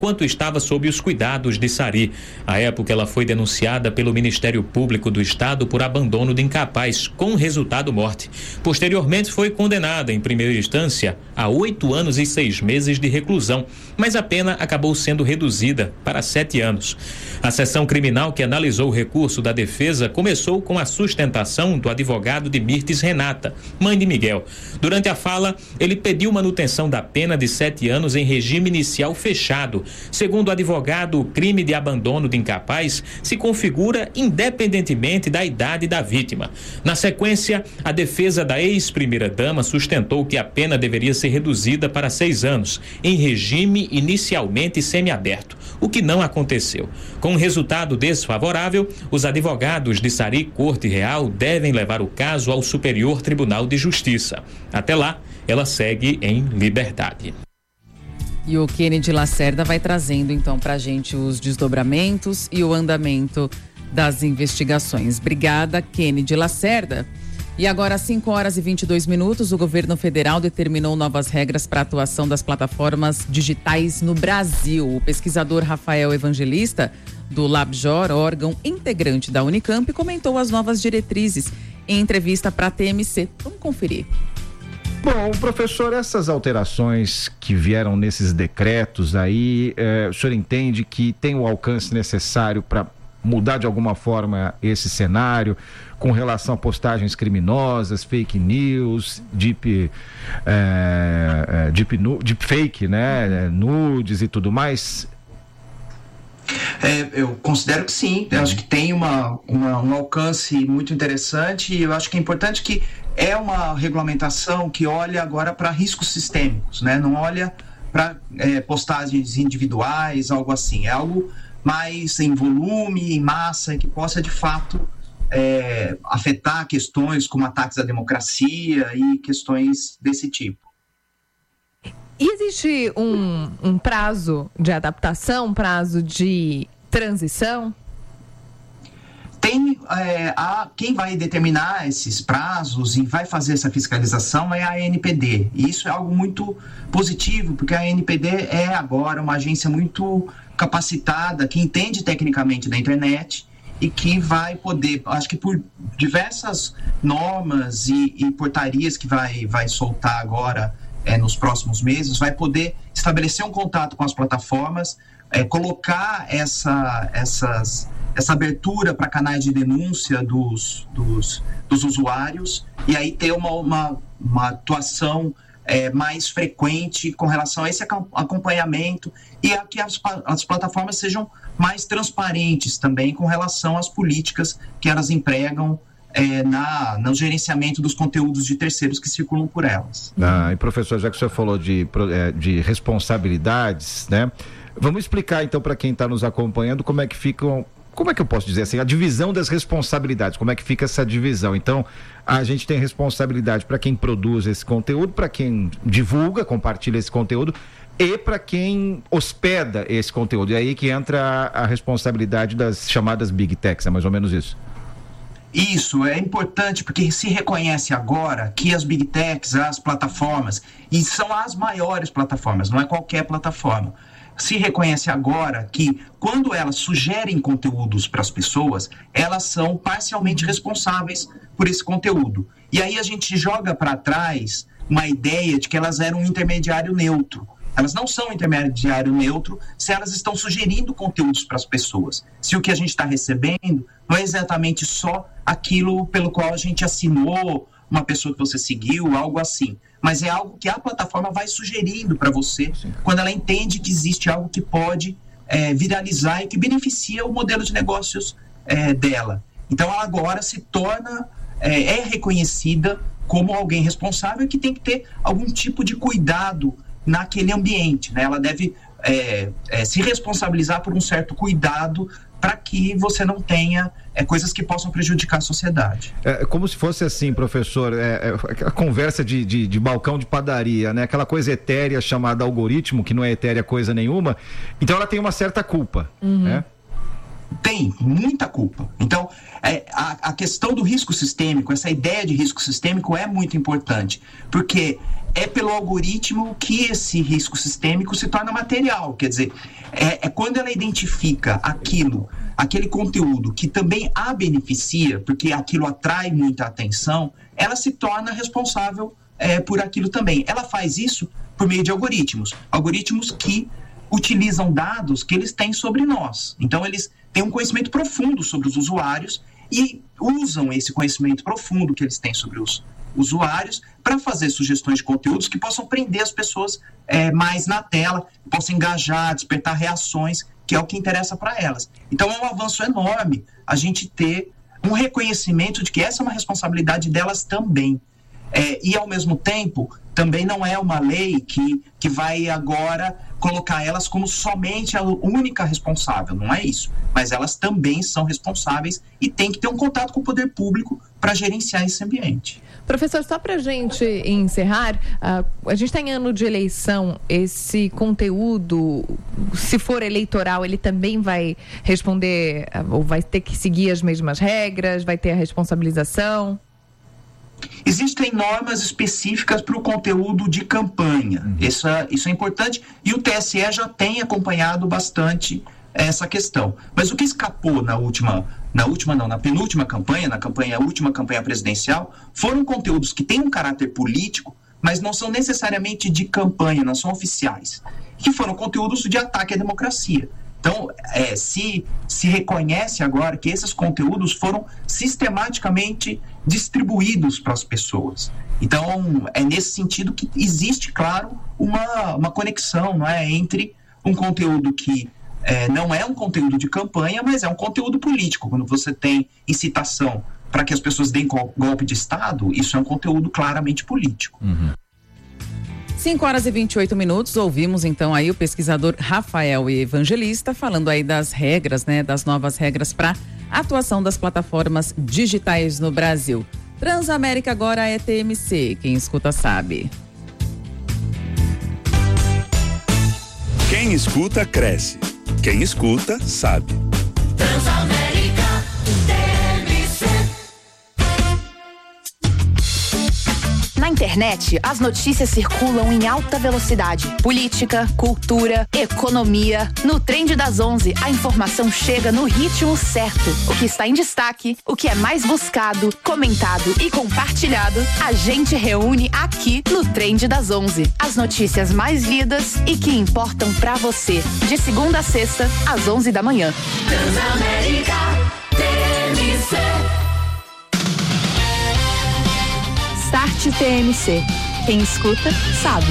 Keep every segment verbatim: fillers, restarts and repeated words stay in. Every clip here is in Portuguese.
enquanto estava sob os cuidados de Sari. À época, ela foi denunciada pelo Ministério Público do Estado por abandono de incapaz, com resultado morte. Posteriormente, foi condenada, em primeira instância, a oito anos e seis meses de reclusão, mas a pena acabou sendo reduzida para sete anos. A seção criminal que analisou o recurso da defesa começou com a sustentação do advogado de Mirtes Renata, mãe de Miguel. Durante a fala, ele pediu manutenção da pena de sete anos em regime inicial fechado. Segundo o advogado, o crime de abandono de incapaz se configura independentemente da idade da vítima. Na sequência, a defesa da ex-primeira-dama sustentou que a pena deveria ser reduzida para seis anos, em regime inicialmente semiaberto, o que não aconteceu. Com um resultado desfavorável, os advogados de Sari Corte Real devem levar o caso ao Superior Tribunal de Justiça. Até lá, ela segue em liberdade. E o Kennedy Lacerda vai trazendo então pra gente os desdobramentos e o andamento das investigações. Obrigada, Kennedy Lacerda. E agora, às cinco horas e vinte e dois minutos, o governo federal determinou novas regras para a atuação das plataformas digitais no Brasil. O pesquisador Rafael Evangelista, do LabJor, órgão integrante da Unicamp, comentou as novas diretrizes em entrevista para a T M C. Vamos conferir. Bom, professor, essas alterações que vieram nesses decretos aí, eh, o senhor entende que tem o alcance necessário para mudar de alguma forma esse cenário com relação a postagens criminosas, fake news, deep, eh, deep, deep fake, né, nudes e tudo mais? É, eu considero que sim, eu acho que tem uma, uma, um alcance muito interessante e eu acho que é importante que é uma regulamentação que olha agora para riscos sistêmicos, né? Não olha para é, postagens individuais, algo assim, é algo mais em volume, em massa, que possa de fato é, afetar questões como ataques à democracia e questões desse tipo. E existe um, um prazo de adaptação, um prazo de transição? Tem, é, a, quem vai determinar esses prazos e vai fazer essa fiscalização é a A N P D. E isso é algo muito positivo, porque a A N P D é agora uma agência muito capacitada, que entende tecnicamente da internet e que vai poder, acho que por diversas normas e, e portarias que vai, vai soltar agora é, nos próximos meses, vai poder estabelecer um contato com as plataformas, é, colocar essa, essas... essa abertura para canais de denúncia dos, dos, dos usuários e aí ter uma, uma, uma atuação é, mais frequente com relação a esse acompanhamento e a que as, as plataformas sejam mais transparentes também com relação às políticas que elas empregam é, na, no gerenciamento dos conteúdos de terceiros que circulam por elas. Ah, e professor, já que o senhor falou de, de responsabilidades, né? Vamos explicar então para quem está nos acompanhando como é que ficam. Como é que eu posso dizer assim? A divisão das responsabilidades, como é que fica essa divisão? Então, a gente tem responsabilidade para quem produz esse conteúdo, para quem divulga, compartilha esse conteúdo e para quem hospeda esse conteúdo. E aí que entra a, a responsabilidade das chamadas Big Techs, é mais ou menos isso? Isso, é importante porque se reconhece agora que as Big Techs, as plataformas, e são as maiores plataformas, não é qualquer plataforma, se reconhece agora que quando elas sugerem conteúdos para as pessoas, elas são parcialmente responsáveis por esse conteúdo. E aí a gente joga para trás uma ideia de que elas eram um intermediário neutro. Elas não são um intermediário neutro se elas estão sugerindo conteúdos para as pessoas. Se o que a gente está recebendo não é exatamente só aquilo pelo qual a gente assinou, uma pessoa que você seguiu, algo assim. Mas é algo que a plataforma vai sugerindo para você. Sim. Quando ela entende que existe algo que pode é, viralizar e que beneficia o modelo de negócios é, dela. Então ela agora se torna, é, é reconhecida como alguém responsável que tem que ter algum tipo de cuidado naquele ambiente, né? Ela deve é, é, se responsabilizar por um certo cuidado para que você não tenha é, coisas que possam prejudicar a sociedade. É como se fosse assim, professor, é, é, a conversa de, de, de balcão de padaria, né? Aquela coisa etérea chamada algoritmo, que não é etérea coisa nenhuma, então ela tem uma certa culpa, uhum. né? Tem muita culpa. Então, é, a, a questão do risco sistêmico, essa ideia de risco sistêmico é muito importante, porque é pelo algoritmo que esse risco sistêmico se torna material. Quer dizer, é, é quando ela identifica aquilo, aquele conteúdo que também a beneficia, porque aquilo atrai muita atenção, ela se torna responsável é, por aquilo também. Ela faz isso por meio de algoritmos, algoritmos que utilizam dados que eles têm sobre nós. Então, eles têm um conhecimento profundo sobre os usuários e usam esse conhecimento profundo que eles têm sobre os usuários para fazer sugestões de conteúdos que possam prender as pessoas é, mais na tela, possam engajar, despertar reações, que é o que interessa para elas. Então, é um avanço enorme a gente ter um reconhecimento de que essa é uma responsabilidade delas também. É, e, ao mesmo tempo, também não é uma lei que, que vai agora colocar elas como somente a única responsável, não é isso. Mas elas também são responsáveis e têm que ter um contato com o poder público para gerenciar esse ambiente. Professor, só para a gente encerrar, uh, a gente está em ano de eleição, esse conteúdo, se for eleitoral, ele também vai responder, uh, ou vai ter que seguir as mesmas regras, vai ter a responsabilização? Existem normas específicas para o conteúdo de campanha. Uhum. Isso, é, isso é importante e o T S E já tem acompanhado bastante essa questão. Mas o que escapou na última, na última não, na penúltima campanha, na campanha, última campanha presidencial, foram conteúdos que têm um caráter político, mas não são necessariamente de campanha, não são oficiais, que foram conteúdos de ataque à democracia. Então, é, se, se reconhece agora que esses conteúdos foram sistematicamente distribuídos para as pessoas. Então, é nesse sentido que existe, claro, uma, uma conexão, não é, entre um conteúdo que é, não é um conteúdo de campanha, mas é um conteúdo político. Quando você tem incitação para que as pessoas deem golpe de Estado, isso é um conteúdo claramente político. Uhum. cinco horas e vinte e oito minutos, ouvimos então aí o pesquisador Rafael Evangelista falando aí das regras, né, das novas regras para atuação das plataformas digitais no Brasil. Transamérica agora é T M C, quem escuta sabe. Quem escuta cresce, quem escuta sabe. Transamérica T M C. Na internet, as notícias circulam em alta velocidade. Política, cultura, economia. No Trend das onze, a informação chega no ritmo certo. O que está em destaque, o que é mais buscado, comentado e compartilhado, a gente reúne aqui no Trend das onze. As notícias mais lidas e que importam pra você. De segunda a sexta, às onze da manhã. Transamérica T M C. Start T M C. Quem escuta, sabe.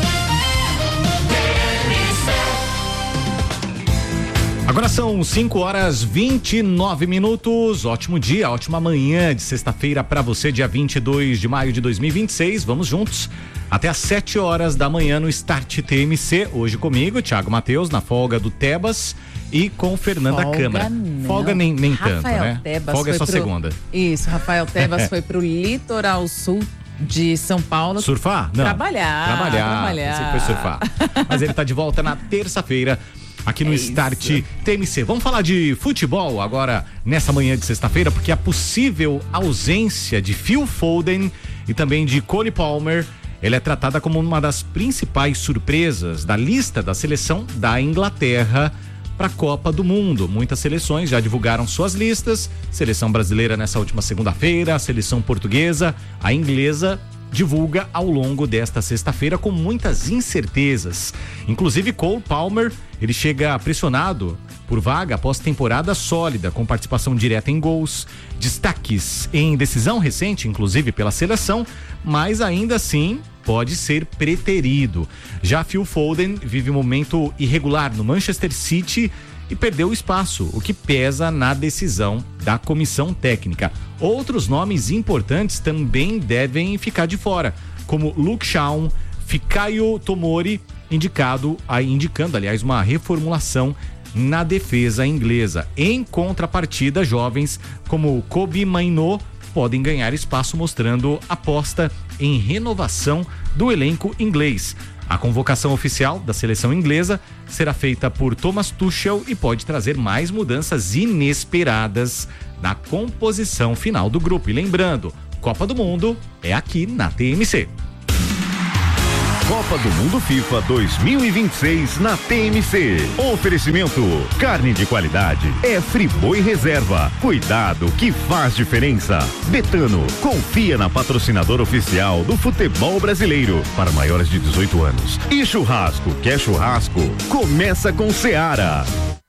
Agora são cinco horas e vinte e nove minutos. Ótimo dia, ótima manhã de sexta-feira para você, dia vinte e dois de maio de dois mil e vinte e seis. Vamos juntos até às sete horas da manhã no Start T M C. Hoje comigo, Thiago Matheus, na folga do Tebas. E com Fernanda Folga Câmara. não. Folga nem, nem Rafael tanto, né? Tebas Folga é só pro... segunda. Isso, Rafael Tebas foi pro litoral sul de São Paulo. Surfar? Não. Trabalhar. Trabalhar. Trabalhar. Você foi surfar. Mas ele tá de volta na terça-feira aqui no É Start isso. T M C. Vamos falar de futebol agora nessa manhã de sexta-feira, porque a possível ausência de Phil Foden e também de Cole Palmer, ela é tratada como uma das principais surpresas da lista da seleção da Inglaterra para a Copa do Mundo. Muitas seleções já divulgaram suas listas. Seleção brasileira nessa última segunda-feira, a seleção portuguesa, a inglesa divulga ao longo desta sexta-feira com muitas incertezas. Inclusive Cole Palmer, ele chega pressionado por vaga após temporada sólida, com participação direta em gols, destaques em decisão recente, inclusive pela seleção, mas ainda assim pode ser preterido. Já Phil Foden vive um momento irregular no Manchester City e perdeu espaço, o que pesa na decisão da comissão técnica. Outros nomes importantes também devem ficar de fora, como Luke Shaw, Fikayo Tomori, indicado, indicando, aliás, uma reformulação na defesa inglesa. Em contrapartida, jovens como Kobe Mainoo podem ganhar espaço, mostrando aposta em renovação do elenco inglês. A convocação oficial da seleção inglesa será feita por Thomas Tuchel e pode trazer mais mudanças inesperadas na composição final do grupo. E lembrando, Copa do Mundo é aqui na T M C. Copa do Mundo FIFA dois mil e vinte e seis na T M C. Oferecimento: carne de qualidade é Friboi Reserva. Cuidado que faz diferença. Betano, confia na patrocinadora oficial do futebol brasileiro para maiores de dezoito anos. E churrasco, quer churrasco? Começa com Seara.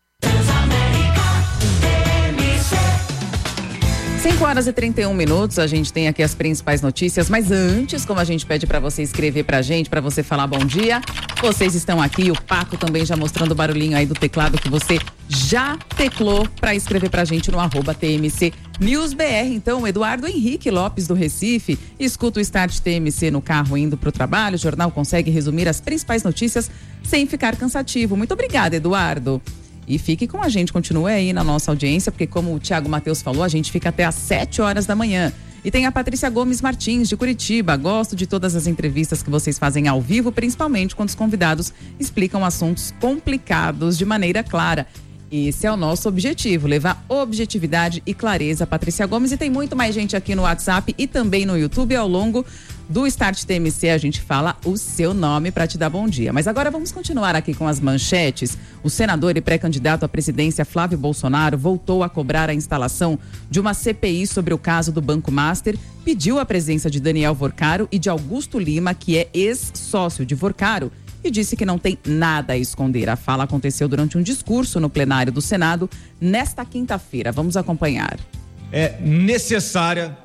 cinco horas e trinta e um minutos, a gente tem aqui as principais notícias, mas antes, como a gente pede para você escrever pra gente, para você falar bom dia, vocês estão aqui, o Paco também já mostrando o barulhinho aí do teclado que você já teclou para escrever pra gente no arroba T M C News B R. Então, o Eduardo Henrique Lopes do Recife escuta o Start T M C no carro indo pro trabalho, o jornal consegue resumir as principais notícias sem ficar cansativo. Muito obrigada, Eduardo. E fique com a gente, continue aí na nossa audiência, porque como o Thiago Matheus falou, a gente fica até às sete horas da manhã. E tem a Patrícia Gomes Martins, de Curitiba. Gosto de todas as entrevistas que vocês fazem ao vivo, principalmente quando os convidados explicam assuntos complicados de maneira clara. Esse é o nosso objetivo, levar objetividade e clareza. Patrícia Gomes, e tem muito mais gente aqui no WhatsApp e também no YouTube. Ao longo do Start T M C a gente fala o seu nome para te dar bom dia. Mas agora vamos continuar aqui com as manchetes. O senador e pré-candidato à presidência Flávio Bolsonaro voltou a cobrar a instalação de uma C P I sobre o caso do Banco Master, pediu a presença de Daniel Vorcaro e de Augusto Lima, que é ex-sócio de Vorcaro, e disse que não tem nada a esconder. A fala aconteceu durante um discurso no plenário do Senado nesta quinta-feira. Vamos acompanhar. É necessária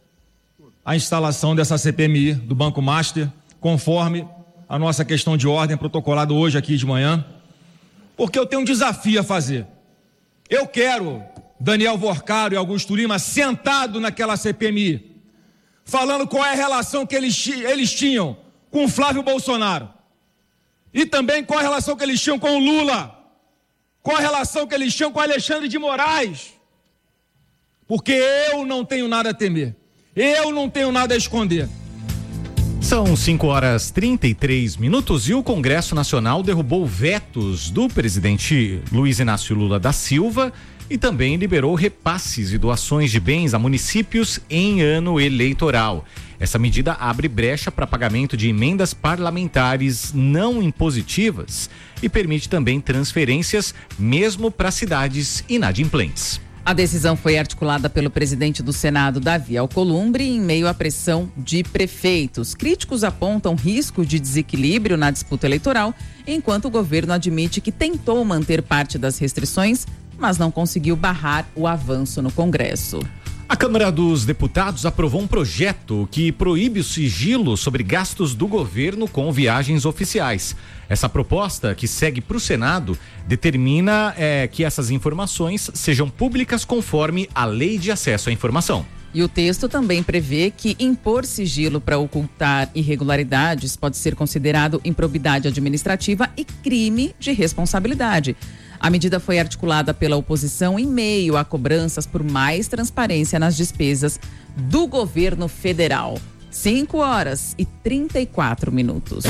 a instalação dessa C P M I do Banco Master, conforme a nossa questão de ordem protocolada hoje aqui de manhã, porque eu tenho um desafio a fazer. Eu quero Daniel Vorcaro e Augusto Lima sentado naquela C P M I, falando qual é a relação que eles, eles tinham com o Flávio Bolsonaro. E também qual a relação que eles tinham com o Lula, qual a relação que eles tinham com o Alexandre de Moraes. Porque eu não tenho nada a temer, eu não tenho nada a esconder. São cinco horas e trinta e três minutos e o Congresso Nacional derrubou vetos do presidente Luiz Inácio Lula da Silva e também liberou repasses e doações de bens a municípios em ano eleitoral. Essa medida abre brecha para pagamento de emendas parlamentares não impositivas e permite também transferências mesmo para cidades inadimplentes. A decisão foi articulada pelo presidente do Senado, Davi Alcolumbre, em meio à pressão de prefeitos. Críticos apontam risco de desequilíbrio na disputa eleitoral, enquanto o governo admite que tentou manter parte das restrições, mas não conseguiu barrar o avanço no Congresso. A Câmara dos Deputados aprovou um projeto que proíbe o sigilo sobre gastos do governo com viagens oficiais. Essa proposta, que segue para o Senado, determina é, que essas informações sejam públicas conforme a Lei de Acesso à Informação. E o texto também prevê que impor sigilo para ocultar irregularidades pode ser considerado improbidade administrativa e crime de responsabilidade. A medida foi articulada pela oposição em meio a cobranças por mais transparência nas despesas do governo federal. cinco horas e trinta e quatro minutos.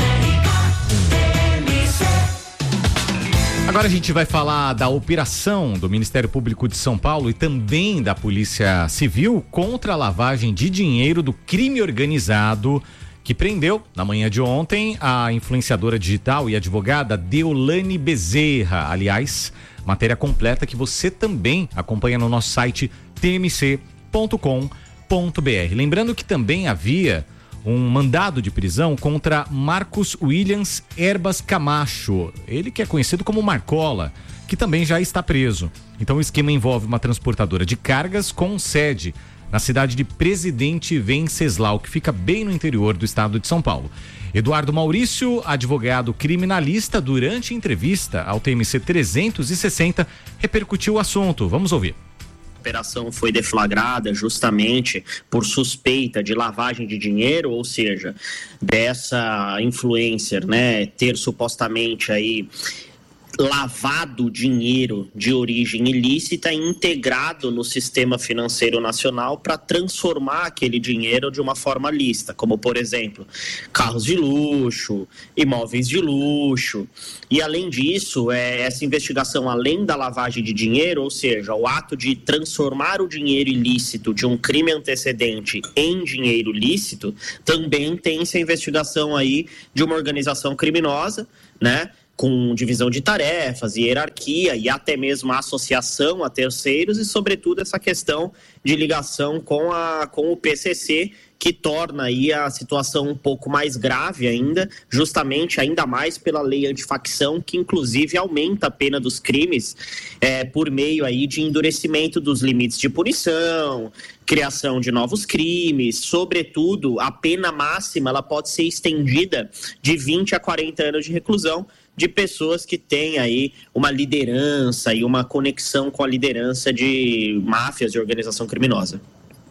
Agora a gente vai falar da operação do Ministério Público de São Paulo e também da Polícia Civil contra a lavagem de dinheiro do crime organizado, que prendeu, na manhã de ontem, a influenciadora digital e advogada Deolane Bezerra. Aliás, matéria completa que você também acompanha no nosso site t m c ponto com ponto b r. Lembrando que também havia um mandado de prisão contra Marcos Williams Herbas Camacho, ele que é conhecido como Marcola, que também já está preso. Então o esquema envolve uma transportadora de cargas com sede na cidade de Presidente Venceslau, que fica bem no interior do estado de São Paulo. Eduardo Maurício, advogado criminalista, durante entrevista ao T M C trezentos e sessenta, repercutiu o assunto. Vamos ouvir. A operação foi deflagrada justamente por suspeita de lavagem de dinheiro, ou seja, dessa influencer, né, ter supostamente aí lavado dinheiro de origem ilícita integrado no sistema financeiro nacional para transformar aquele dinheiro de uma forma lícita, como, por exemplo, carros de luxo, imóveis de luxo. E, além disso, é, essa investigação, além da lavagem de dinheiro, ou seja, o ato de transformar o dinheiro ilícito de um crime antecedente em dinheiro lícito, também tem essa investigação aí de uma organização criminosa, né? Com divisão de tarefas, hierarquia e até mesmo a associação a terceiros e, sobretudo, essa questão de ligação com, a, com o P C C, que torna aí a situação um pouco mais grave ainda, justamente ainda mais pela lei antifacção, que inclusive aumenta a pena dos crimes é, por meio aí de endurecimento dos limites de punição, criação de novos crimes, sobretudo a pena máxima ela pode ser estendida de vinte a quarenta anos de reclusão, de pessoas que têm aí uma liderança e uma conexão com a liderança de máfias de organização criminosa.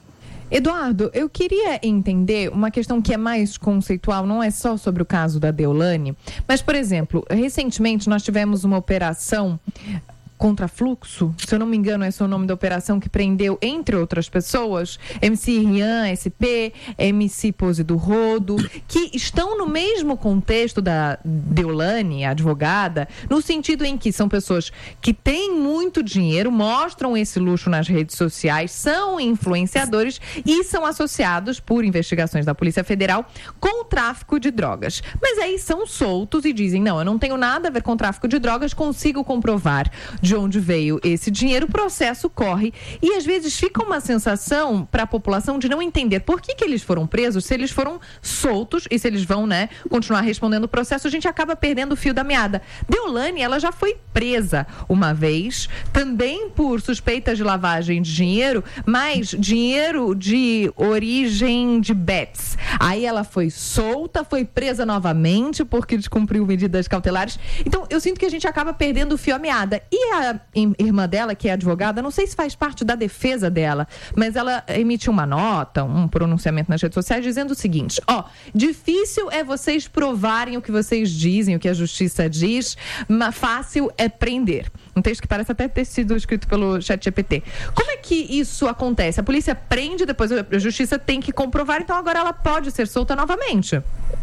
Eduardo, eu queria entender uma questão que é mais conceitual, não é só sobre o caso da Deolane, mas, por exemplo, recentemente nós tivemos uma operação Contrafluxo, se eu não me engano, esse é o nome da operação que prendeu, entre outras pessoas, M C Rian, S P, M C Pose do Rodo, que estão no mesmo contexto da Deolane, a advogada, no sentido em que são pessoas que têm muito dinheiro, mostram esse luxo nas redes sociais, são influenciadores e são associados, por investigações da Polícia Federal, com o tráfico de drogas. Mas aí são soltos e dizem, não, eu não tenho nada a ver com tráfico de drogas, consigo comprovar de onde veio esse dinheiro, o processo corre e às vezes fica uma sensação para a população de não entender por que que eles foram presos, se eles foram soltos e se eles vão, né, continuar respondendo o processo, a gente acaba perdendo o fio da meada. Deolane, ela já foi presa uma vez, também por suspeitas de lavagem de dinheiro, mas dinheiro de origem de bets. Aí ela foi solta, foi presa novamente porque descumpriu medidas cautelares. Então, eu sinto que a gente acaba perdendo o fio à meada. E a A irmã dela, que é advogada, não sei se faz parte da defesa dela, mas ela emitiu uma nota, um pronunciamento nas redes sociais dizendo o seguinte, ó, difícil é vocês provarem o que vocês dizem, o que a justiça diz, mas fácil é prender. Um texto que parece até ter sido escrito pelo ChatGPT. Como é que isso acontece? A polícia prende, depois a justiça tem que comprovar, então agora ela pode ser solta novamente.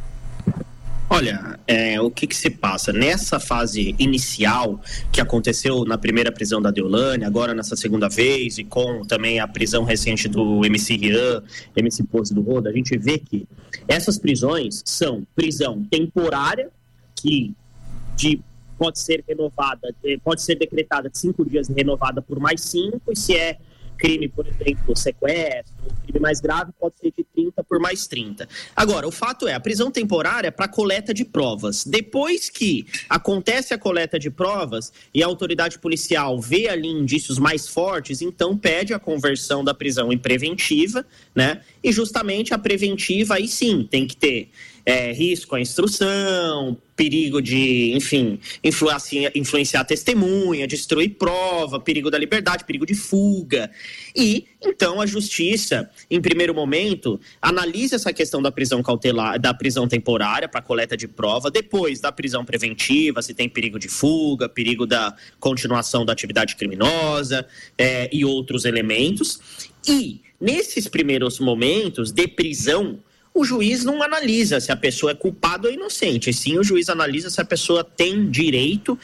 Olha, é, o que que se passa? Nessa fase inicial que aconteceu na primeira prisão da Deolane, agora nessa segunda vez, e com também a prisão recente do M C Rian, M C Pose do Rodo, a gente vê que essas prisões são prisão temporária, que de, pode ser renovada, pode ser decretada de cinco dias e renovada por mais cinco, e se é crime, por exemplo, sequestro, crime mais grave, pode ser de trinta por mais trinta. Agora, o fato é, a prisão temporária é para coleta de provas. Depois que acontece a coleta de provas e a autoridade policial vê ali indícios mais fortes, então pede a conversão da prisão em preventiva, né? E justamente a preventiva, aí sim, tem que ter É, risco à instrução, perigo de, enfim, influenciar, influenciar a testemunha, destruir prova, perigo da liberdade, perigo de fuga. E, então, a justiça, em primeiro momento, analisa essa questão da prisão cautelar, da prisão temporária para coleta de prova, depois da prisão preventiva, se tem perigo de fuga, perigo da continuação da atividade criminosa é, e outros elementos. E, nesses primeiros momentos de prisão, o juiz não analisa se a pessoa é culpada ou inocente, sim o juiz analisa se a pessoa tem direito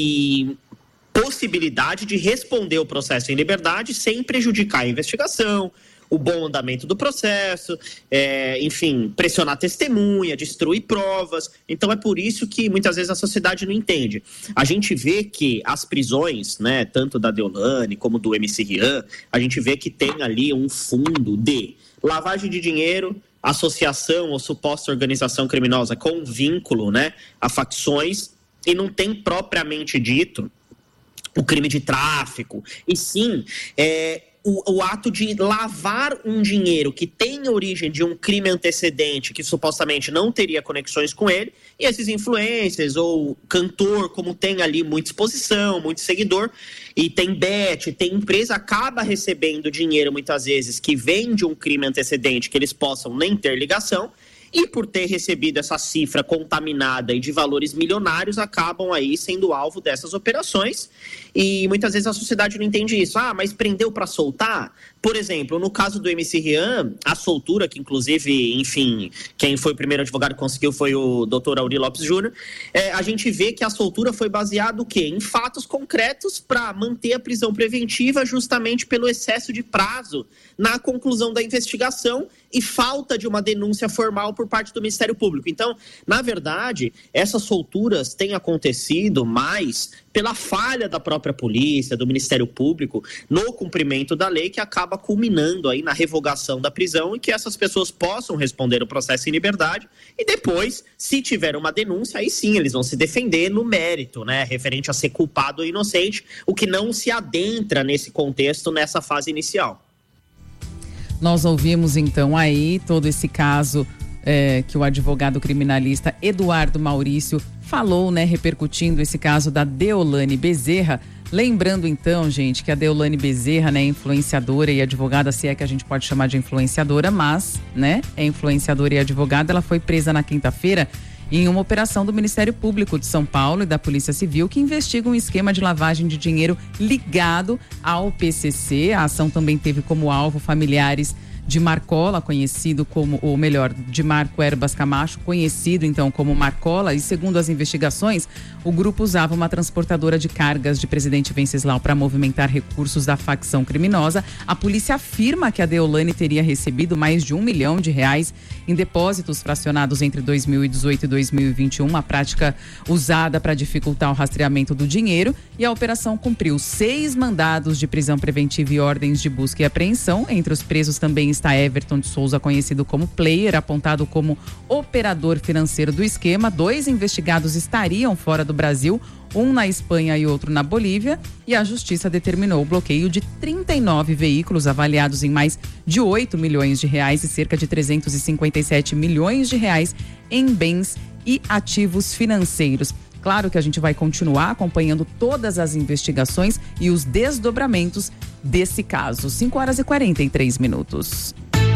e possibilidade de responder o processo em liberdade sem prejudicar a investigação, o bom andamento do processo, é, enfim, pressionar a testemunha, destruir provas. Então é por isso que muitas vezes a sociedade não entende. A gente vê que as prisões, né, tanto da Deolane como do M C Rian, a gente vê que tem ali um fundo de lavagem de dinheiro, associação ou suposta organização criminosa com vínculo, né, a facções, e não tem propriamente dito o crime de tráfico, e sim é, o, o ato de lavar um dinheiro que tem origem de um crime antecedente que supostamente não teria conexões com ele, e esses influencers ou cantor, como tem ali muita exposição, muito seguidor, e tem bet, tem empresa, acaba recebendo dinheiro muitas vezes que vem de um crime antecedente que eles possam nem ter ligação, e por ter recebido essa cifra contaminada e de valores milionários, acabam aí sendo alvo dessas operações. E muitas vezes a sociedade não entende isso. Ah, mas prendeu para soltar? Por exemplo, no caso do M C Rian, a soltura, que inclusive, enfim, quem foi o primeiro advogado que conseguiu foi o doutor Auri Lopes Júnior, é, a gente vê que a soltura foi baseada o quê? Em fatos concretos para manter a prisão preventiva, justamente pelo excesso de prazo na conclusão da investigação e falta de uma denúncia formal por parte do Ministério Público. Então, na verdade, essas solturas têm acontecido mais pela falha da própria polícia, do Ministério Público, no cumprimento da lei, que acaba culminando aí na revogação da prisão e que essas pessoas possam responder o processo em liberdade e depois, se tiver uma denúncia, aí sim eles vão se defender no mérito, né, referente a ser culpado ou inocente, o que não se adentra nesse contexto, nessa fase inicial. Nós ouvimos então aí todo esse caso é, que o advogado criminalista Eduardo Maurício falou, né, repercutindo esse caso da Deolane Bezerra. Lembrando então, gente, que a Deolane Bezerra, né, é influenciadora e advogada, se é que a gente pode chamar de influenciadora, mas, né, é influenciadora e advogada. Ela foi presa na quinta-feira em uma operação do Ministério Público de São Paulo e da Polícia Civil, que investiga um esquema de lavagem de dinheiro ligado ao P C C. A ação também teve como alvo familiares de Marcola, conhecido como, ou melhor, de Marco Erbas Camacho, conhecido então como Marcola, e segundo as investigações, o grupo usava uma transportadora de cargas de Presidente Venceslau para movimentar recursos da facção criminosa. A polícia afirma que a Deolane teria recebido mais de um milhão de reais em depósitos fracionados entre dois mil e dezoito e dois mil e vinte e um, uma prática usada para dificultar o rastreamento do dinheiro, e a operação cumpriu seis mandados de prisão preventiva e ordens de busca e apreensão. Entre os presos também está Everton de Souza, conhecido como Player, apontado como operador financeiro do esquema. Dois investigados estariam fora do Brasil, um na Espanha e outro na Bolívia, e a justiça determinou o bloqueio de trinta e nove veículos avaliados em mais de oito milhões de reais e cerca de trezentos e cinquenta e sete milhões de reais em bens e ativos financeiros. Claro que a gente vai continuar acompanhando todas as investigações e os desdobramentos desse caso. cinco horas e quarenta e três minutos.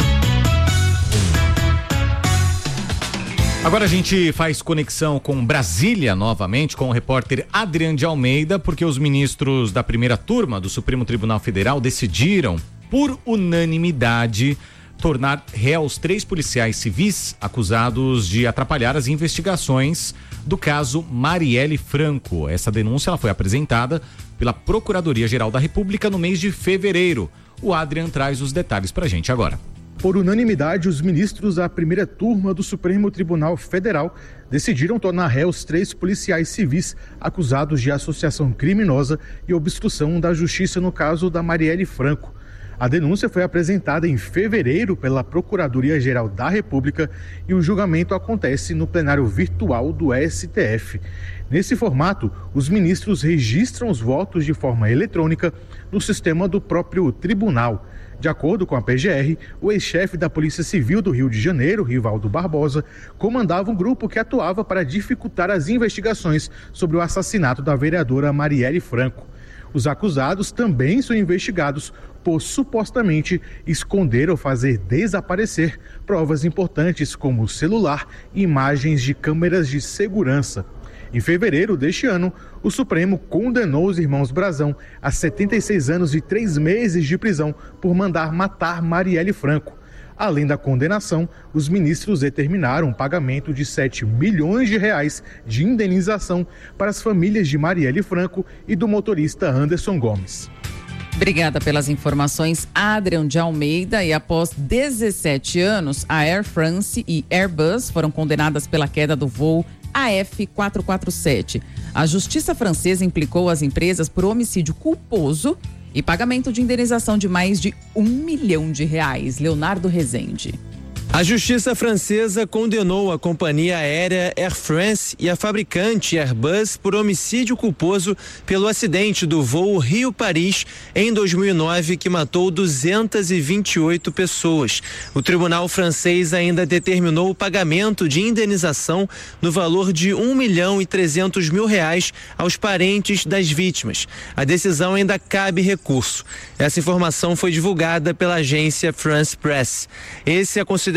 Agora a gente faz conexão com Brasília novamente, com o repórter Adriano de Almeida, porque os ministros da primeira turma do Supremo Tribunal Federal decidiram, por unanimidade, tornar réus três policiais civis acusados de atrapalhar as investigações do caso Marielle Franco. Essa denúncia ela foi apresentada pela Procuradoria-Geral da República no mês de fevereiro. O Adrian traz os detalhes pra gente agora. Por unanimidade, os ministros da primeira turma do Supremo Tribunal Federal decidiram tornar réus três policiais civis acusados de associação criminosa e obstrução da justiça no caso da Marielle Franco. A denúncia foi apresentada em fevereiro pela Procuradoria-Geral da República e o julgamento acontece no plenário virtual do S T F. Nesse formato, os ministros registram os votos de forma eletrônica no sistema do próprio tribunal. De acordo com a P G R, o ex-chefe da Polícia Civil do Rio de Janeiro, Rivaldo Barbosa, comandava um grupo que atuava para dificultar as investigações sobre o assassinato da vereadora Marielle Franco. Os acusados também são investigados por supostamente esconder ou fazer desaparecer provas importantes como celular e imagens de câmeras de segurança. Em fevereiro deste ano, o Supremo condenou os irmãos Brazão a setenta e seis anos e três meses de prisão por mandar matar Marielle Franco. Além da condenação, os ministros determinaram um pagamento de sete milhões de reais de indenização para as famílias de Marielle Franco e do motorista Anderson Gomes. Obrigada pelas informações, Adrian de Almeida. E após dezessete anos, a Air France e Airbus foram condenadas pela queda do voo A F quatrocentos e quarenta e sete. A justiça francesa implicou as empresas por homicídio culposo e pagamento de indenização de mais de um milhão de reais. Leonardo Rezende. A justiça francesa condenou a companhia aérea Air France e a fabricante Airbus por homicídio culposo pelo acidente do voo Rio-Paris em dois mil e nove, que matou duzentas e vinte e oito pessoas. O tribunal francês ainda determinou o pagamento de indenização no valor de um milhão e trezentos mil reais aos parentes das vítimas. A decisão ainda cabe recurso. Essa informação foi divulgada pela agência France Press. Esse é considerado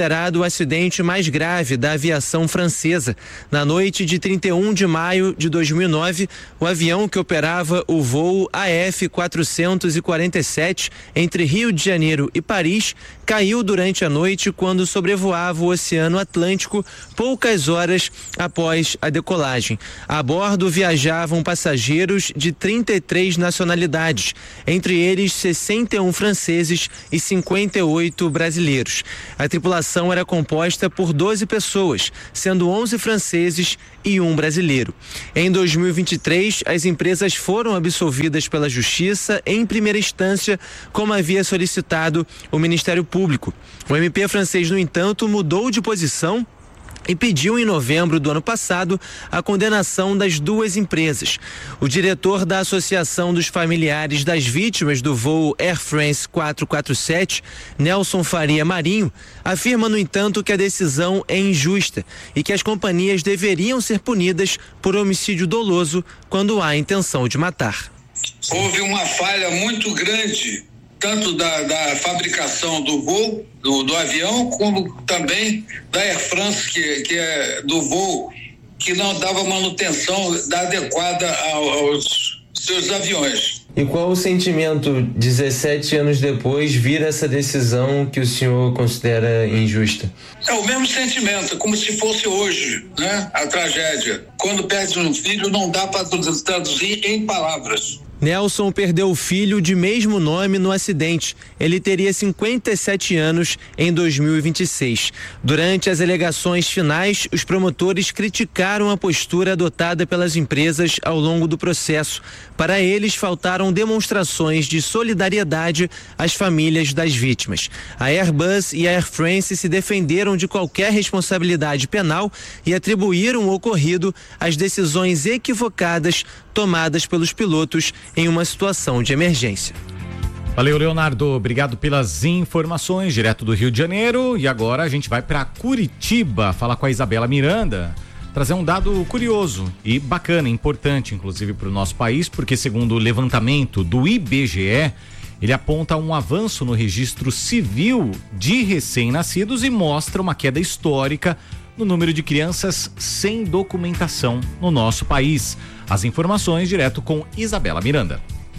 considerado o acidente mais grave da aviação francesa. Na noite de trinta e um de maio de dois mil e nove, o avião que operava o voo A F quatrocentos e quarenta e sete entre Rio de Janeiro e Paris caiu durante a noite quando sobrevoava o Oceano Atlântico poucas horas após a decolagem. A bordo viajavam passageiros de trinta e três nacionalidades, entre eles sessenta e um franceses e cinquenta e oito brasileiros. A tripulação era composta por doze pessoas, sendo onze franceses e um brasileiro. Em dois mil e vinte e três, as empresas foram absolvidas pela Justiça em primeira instância, como havia solicitado o Ministério Público. O M P francês, no entanto, mudou de posição e pediu em novembro do ano passado a condenação das duas empresas. O diretor da Associação dos Familiares das Vítimas do voo Air France quatrocentos e quarenta e sete, Nelson Faria Marinho, afirma, no entanto, que a decisão é injusta e que as companhias deveriam ser punidas por homicídio doloso quando há intenção de matar. Houve uma falha muito grande, tanto da, da fabricação do voo, do, do avião, como também da Air France, que, que é do voo, que não dava manutenção adequada ao, aos seus aviões. E qual o sentimento, dezessete anos depois, vir essa decisão que o senhor considera injusta? É o mesmo sentimento, como se fosse hoje, né? A tragédia. Quando perde um filho, não dá para traduzir em palavras. Nelson perdeu o filho de mesmo nome no acidente. Ele teria cinquenta e sete anos em dois mil e vinte e seis. Durante as alegações finais, os promotores criticaram a postura adotada pelas empresas ao longo do processo. Para eles, faltaram demonstrações de solidariedade às famílias das vítimas. A Airbus e a Air France se defenderam de qualquer responsabilidade penal e atribuíram o ocorrido às decisões equivocadas tomadas pelos pilotos em uma situação de emergência. Valeu, Leonardo. Obrigado pelas informações direto do Rio de Janeiro. E agora a gente vai para Curitiba falar com a Isabela Miranda, trazer um dado curioso e bacana, importante, inclusive para o nosso país, porque segundo o levantamento do I B G E, ele aponta um avanço no registro civil de recém-nascidos e mostra uma queda histórica no número de crianças sem documentação no nosso país. As informações direto com Isabela Miranda.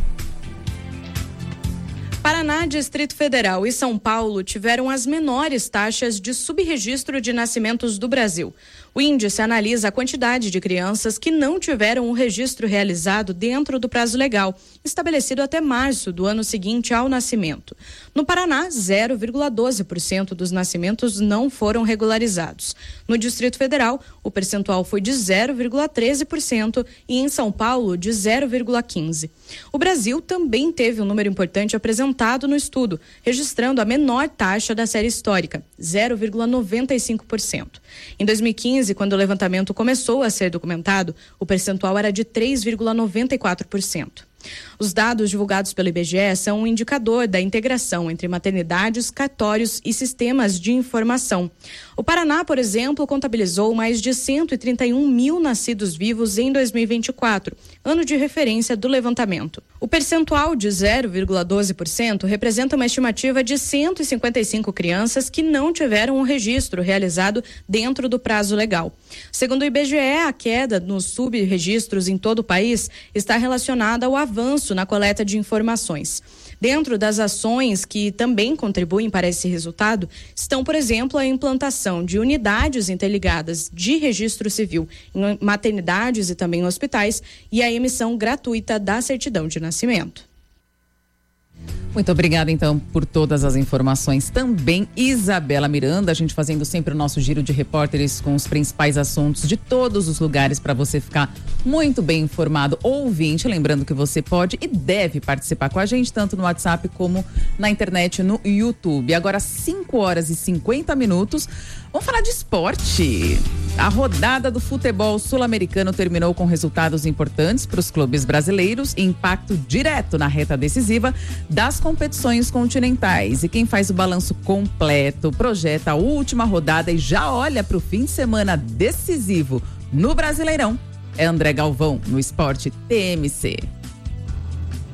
Paraná, Distrito Federal e São Paulo tiveram as menores taxas de subregistro de nascimentos do Brasil. O índice analisa a quantidade de crianças que não tiveram o registro realizado dentro do prazo legal, estabelecido até março do ano seguinte ao nascimento. No Paraná, zero vírgula doze por cento dos nascimentos não foram regularizados. No Distrito Federal, o percentual foi de zero vírgula treze por cento e em São Paulo, de zero vírgula quinze por cento. O Brasil também teve um número importante apresentado no estudo, registrando a menor taxa da série histórica, zero vírgula noventa e cinco por cento. Em dois mil e quinze, quando o levantamento começou a ser documentado, o percentual era de três vírgula noventa e quatro por cento. Os dados divulgados pelo I B G E são um indicador da integração entre maternidades, cartórios e sistemas de informação. O Paraná, por exemplo, contabilizou mais de cento e trinta e um mil nascidos vivos em dois mil e vinte e quatro, ano de referência do levantamento. O percentual de zero vírgula doze por cento representa uma estimativa de cento e cinquenta e cinco crianças que não tiveram um registro realizado dentro do prazo legal. Segundo o I B G E, a queda nos subregistros em todo o país está relacionada ao avanço na coleta de informações. Dentro das ações que também contribuem para esse resultado estão, por exemplo, a implantação de unidades interligadas de registro civil em maternidades e também em hospitais e a emissão gratuita da certidão de nascimento. Muito obrigada, então, por todas as informações. Também Isabela Miranda, a gente fazendo sempre o nosso giro de repórteres com os principais assuntos de todos os lugares para você ficar muito bem informado, ouvinte. Lembrando que você pode e deve participar com a gente, tanto no WhatsApp como na internet, no YouTube. Agora, cinco horas e cinquenta minutos. Vamos falar de esporte. A rodada do futebol sul-americano terminou com resultados importantes para os clubes brasileiros e impacto direto na reta decisiva das competições continentais. E quem faz o balanço completo, projeta a última rodada e já olha para o fim de semana decisivo no Brasileirão é André Galvão, no Esporte T M C.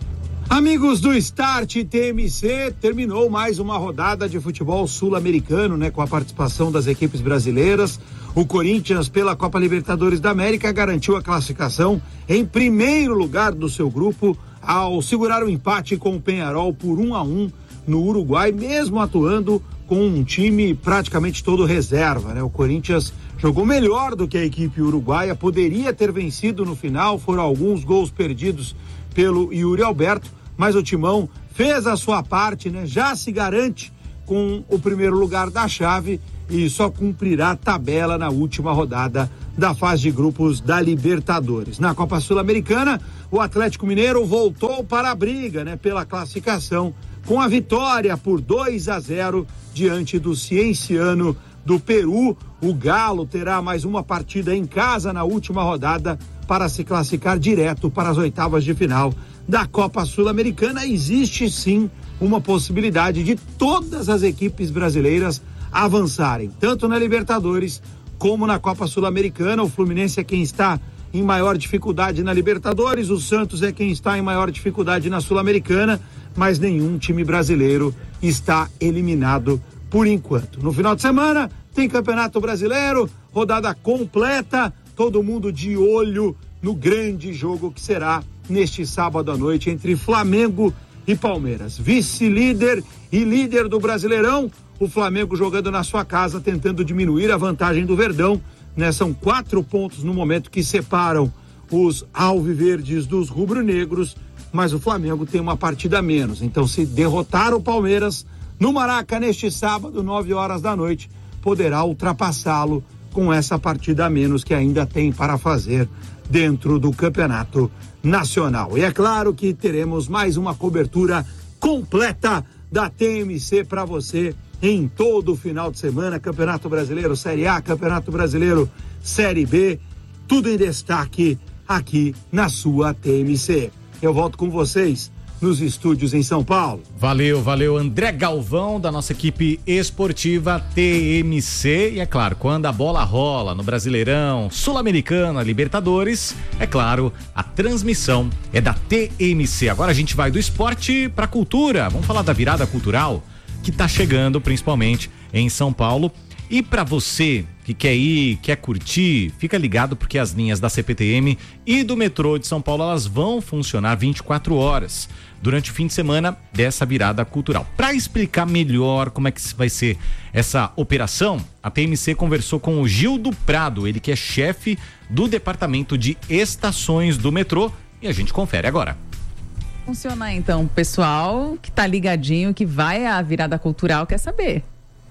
Amigos do Start T M C, terminou mais uma rodada de futebol sul-americano, né, com a participação das equipes brasileiras. O Corinthians, pela Copa Libertadores da América, garantiu a classificação em primeiro lugar do seu grupo ao segurar o empate com o Peñarol por um a um no Uruguai, mesmo atuando com um time praticamente todo reserva, né? O Corinthians jogou melhor do que a equipe uruguaia, poderia ter vencido no final, foram alguns gols perdidos pelo Yuri Alberto, mas o Timão fez a sua parte, né? Já se garante com o primeiro lugar da chave e só cumprirá a tabela na última rodada da fase de grupos da Libertadores. Na Copa Sul-Americana, o Atlético Mineiro voltou para a briga, né? Pela classificação, com a vitória por dois a zero diante do Cienciano do Peru. O Galo terá mais uma partida em casa na última rodada para se classificar direto para as oitavas de final da Copa Sul-Americana. Existe sim uma possibilidade de todas as equipes brasileiras avançarem, tanto na Libertadores como na Copa Sul-Americana. O Fluminense é quem está em maior dificuldade na Libertadores, o Santos é quem está em maior dificuldade na Sul-Americana, mas nenhum time brasileiro está eliminado por enquanto. No final de semana tem Campeonato Brasileiro, rodada completa, todo mundo de olho no grande jogo que será neste sábado à noite entre Flamengo e Palmeiras. Vice-líder e líder do Brasileirão, o Flamengo jogando na sua casa, tentando diminuir a vantagem do Verdão, né? São quatro pontos no momento que separam os alviverdes dos rubro-negros, mas o Flamengo tem uma partida a menos. Então, se derrotar o Palmeiras no Maraca neste sábado, nove horas da noite, poderá ultrapassá-lo com essa partida a menos que ainda tem para fazer dentro do Campeonato Nacional. E é claro que teremos mais uma cobertura completa da T M C para você em todo o final de semana. Campeonato Brasileiro Série A, Campeonato Brasileiro Série B, tudo em destaque aqui na sua T M C. Eu volto com vocês nos estúdios em São Paulo. Valeu, valeu, André Galvão, da nossa equipe esportiva T M C. E é claro, quando a bola rola no Brasileirão, Sul-Americana, Libertadores, é claro, a transmissão é da T M C. Agora a gente vai do esporte para cultura. Vamos falar da virada cultural que tá chegando, principalmente em São Paulo. E para você que quer ir, quer curtir, fica ligado porque as linhas da C P T M e do metrô de São Paulo, elas vão funcionar vinte e quatro horas durante o fim de semana dessa virada cultural. Para explicar melhor como é que vai ser essa operação, a T M C conversou com o Gildo Prado, ele que é chefe do departamento de estações do metrô, e a gente confere agora. Funciona então, pessoal que tá ligadinho, que vai à virada cultural, quer saber.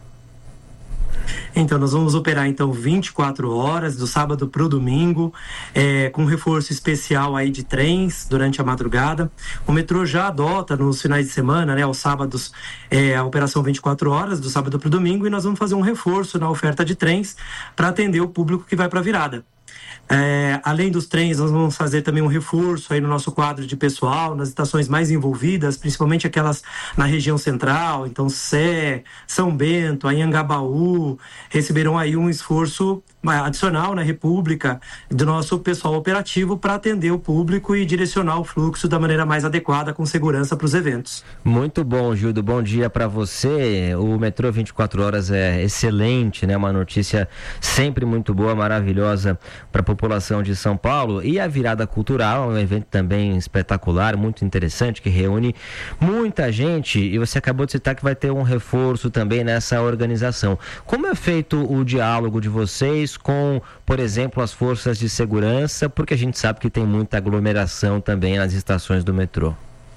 Então, nós vamos operar então vinte e quatro horas, do sábado para o domingo, é, com reforço especial aí de trens durante a madrugada. O metrô já adota nos finais de semana, né, aos sábados, é, a operação vinte e quatro horas, do sábado para o domingo, e nós vamos fazer um reforço na oferta de trens para atender o público que vai para a virada. É, além dos trens, nós vamos fazer também um reforço aí no nosso quadro de pessoal, nas estações mais envolvidas, principalmente aquelas na região central, então Sé, São Bento, Anhangabaú, receberão aí um esforço adicional na República do nosso pessoal operativo para atender o público e direcionar o fluxo da maneira mais adequada, com segurança para os eventos. Muito bom, Gildo, bom dia para você. O metrô vinte e quatro horas é excelente, né? Uma notícia sempre muito boa, maravilhosa para a população de São Paulo. E a virada cultural, um evento também espetacular, muito interessante, que reúne muita gente, e você acabou de citar que vai ter um reforço também nessa organização. Como é feito o diálogo de vocês com, por exemplo, as forças de segurança, porque a gente sabe que tem muita aglomeração também nas estações do metrô?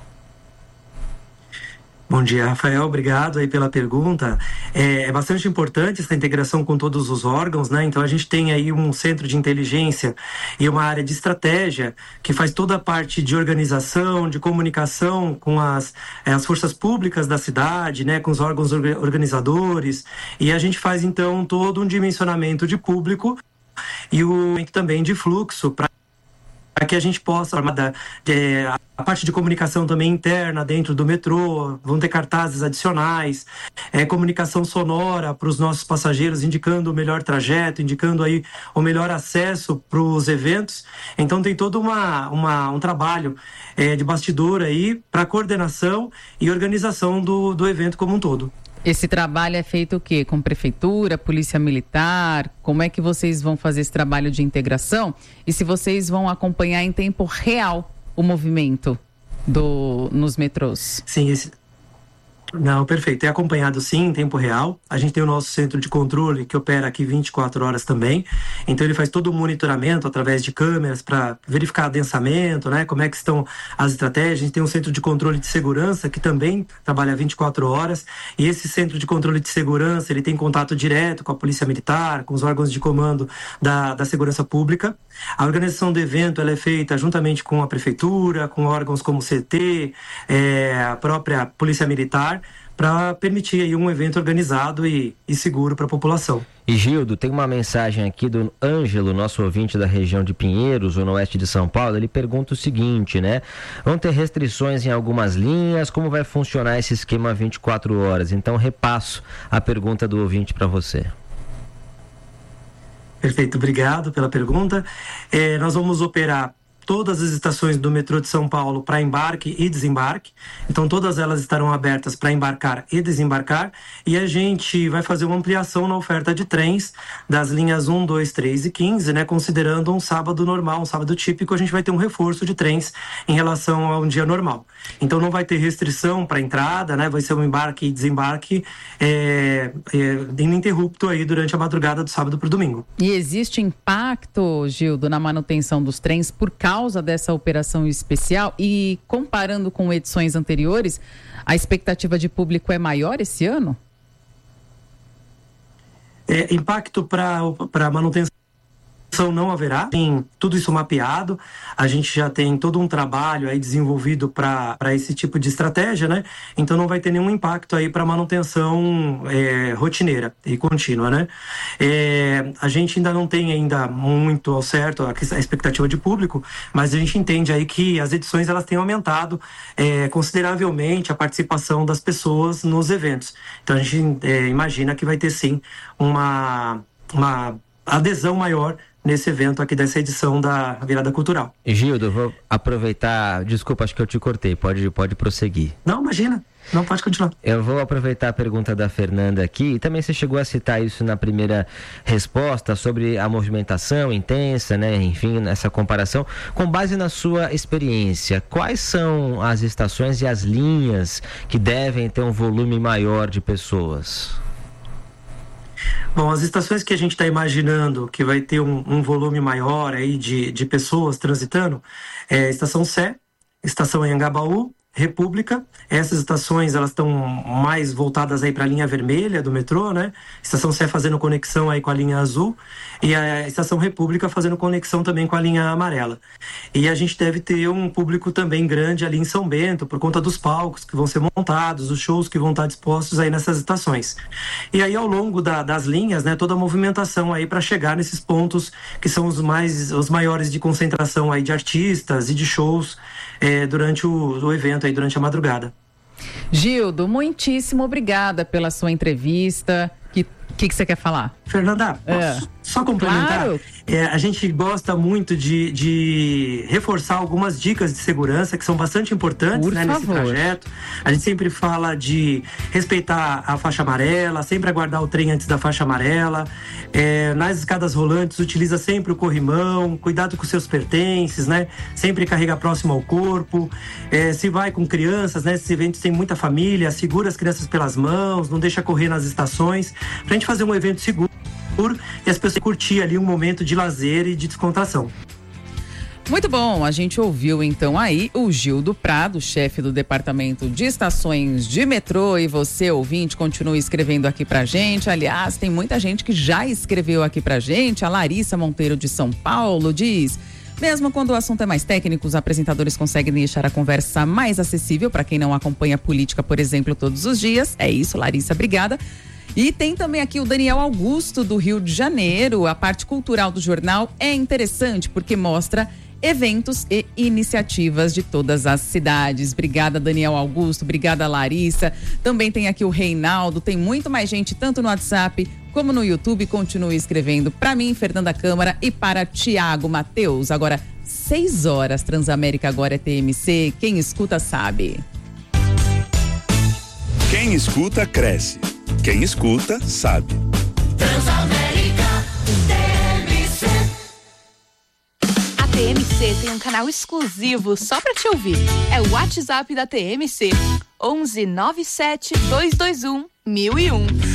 Bom dia, Rafael, obrigado aí pela pergunta. É, é bastante importante essa integração com todos os órgãos, né? Então a gente tem aí um centro de inteligência e uma área de estratégia que faz toda a parte de organização, de comunicação com as, as forças públicas da cidade, né? Com os órgãos organizadores, e a gente faz então todo um dimensionamento de público e o também de fluxo para que a gente possa, da, de, a parte de comunicação também interna dentro do metrô, vão ter cartazes adicionais, é, comunicação sonora para os nossos passageiros, indicando o melhor trajeto, indicando aí o melhor acesso para os eventos. Então tem todo uma, uma, um trabalho é, de bastidor aí para coordenação e organização do, do evento como um todo. Esse trabalho é feito o quê? Com prefeitura, polícia militar? Como é que vocês vão fazer esse trabalho de integração? E se vocês vão acompanhar em tempo real o movimento do, nos metrôs? Sim, esse... Não, perfeito. É acompanhado sim em tempo real. A gente tem o nosso centro de controle que opera aqui vinte e quatro horas também. Então ele faz todo o monitoramento através de câmeras para verificar adensamento, né? Como é que estão as estratégias. A gente tem um centro de controle de segurança que também trabalha vinte e quatro horas. E esse centro de controle de segurança, ele tem contato direto com a Polícia Militar, com os órgãos de comando da, da segurança pública. A organização do evento ela é feita juntamente com a prefeitura, com órgãos como o C T, é, a própria Polícia Militar, para permitir aí um evento organizado e, e seguro para a população. E Gildo, tem uma mensagem aqui do Ângelo, nosso ouvinte da região de Pinheiros, no oeste de São Paulo. Ele pergunta o seguinte, né? Vão ter restrições em algumas linhas? Como vai funcionar esse esquema vinte e quatro horas? Então repasso a pergunta do ouvinte para você. Perfeito, obrigado pela pergunta. É, nós vamos operar todas as estações do metrô de São Paulo para embarque e desembarque. Então todas elas estarão abertas para embarcar e desembarcar, e a gente vai fazer uma ampliação na oferta de trens das linhas um, dois, três e quinze, né, considerando um sábado normal, um sábado típico. A gente vai ter um reforço de trens em relação a um dia normal. Então não vai ter restrição para entrada, né, vai ser um embarque e desembarque é, é, ininterrupto aí durante a madrugada do sábado para o domingo. E existe impacto, Gildo, na manutenção dos trens por causa causa dessa operação especial? E comparando com edições anteriores, a expectativa de público é maior esse ano? É, impacto para a manutenção não haverá, tem tudo isso mapeado, a gente já tem todo um trabalho aí desenvolvido para esse tipo de estratégia, né? Então não vai ter nenhum impacto aí para manutenção é, rotineira e contínua, né? É, a gente ainda não tem ainda muito ao certo a, a expectativa de público, mas a gente entende aí que as edições elas têm aumentado é, consideravelmente a participação das pessoas nos eventos. Então a gente é, imagina que vai ter sim uma, uma adesão maior nesse evento aqui dessa edição da Virada Cultural. Gildo, vou aproveitar, desculpa, acho que eu te cortei, pode, pode prosseguir. Não, imagina, não, pode continuar. Eu vou aproveitar a pergunta da Fernanda aqui, e também você chegou a citar isso na primeira resposta, sobre a movimentação intensa, né, enfim, nessa comparação. Com base na sua experiência, quais são as estações e as linhas que devem ter um volume maior de pessoas? Bom, as estações que a gente está imaginando que vai ter um, um volume maior aí de, de pessoas transitando é a Estação Sé, Estação Anhangabaú, República. Essas estações elas estão mais voltadas aí para a linha vermelha do metrô, né? Estação Sé fazendo conexão aí com a linha azul e a Estação República fazendo conexão também com a linha amarela. E a gente deve ter um público também grande ali em São Bento por conta dos palcos que vão ser montados, os shows que vão estar dispostos aí nessas estações. E aí ao longo da, das linhas, né, toda a movimentação aí para chegar nesses pontos que são os mais os maiores de concentração aí de artistas e de shows é, durante o, o evento aí durante a madrugada. Gildo, muitíssimo obrigada pela sua entrevista. Que que, que você quer falar? Fernanda, posso é. só complementar? Claro. É, a gente gosta muito de, de reforçar algumas dicas de segurança que são bastante importantes, né, nesse trajeto. A gente sempre fala de respeitar a faixa amarela, sempre aguardar o trem antes da faixa amarela. É, nas escadas rolantes, utiliza sempre o corrimão, cuidado com seus pertences, né? Sempre carrega próximo ao corpo. É, se vai com crianças, né? Esses eventos tem muita família, segura as crianças pelas mãos, não deixa correr nas estações, pra gente fazer um evento seguro e as pessoas curtir ali um momento de lazer e de descontração. Muito bom, a gente ouviu então aí o Gildo Prado, chefe do Departamento de Estações de Metrô, e você, ouvinte, continue escrevendo aqui pra gente. Aliás, tem muita gente que já escreveu aqui pra gente. A Larissa Monteiro de São Paulo diz: mesmo quando o assunto é mais técnico, os apresentadores conseguem deixar a conversa mais acessível para quem não acompanha a política, por exemplo, todos os dias. É isso, Larissa, obrigada. E tem também aqui o Daniel Augusto, do Rio de Janeiro. A parte cultural do jornal é interessante porque mostra eventos e iniciativas de todas as cidades. Obrigada, Daniel Augusto, obrigada, Larissa. Também tem aqui o Reinaldo, tem muito mais gente, tanto no WhatsApp como no YouTube. Continue escrevendo para mim, Fernanda Câmara, e para Tiago Mateus. Agora, seis horas, Transamérica agora é T M C, quem escuta sabe. Quem escuta, cresce. Quem escuta, sabe. Transamérica T M C. A T M C tem um canal exclusivo só pra te ouvir. É o WhatsApp da T M C. onze nove sete dois dois um mil e um.